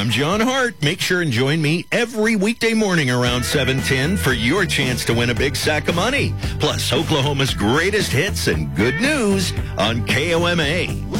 I'm John Hart. Make sure and join me every weekday morning around 7:10 for your chance to win a big sack of money. Plus, Oklahoma's greatest hits and good news on KOMA.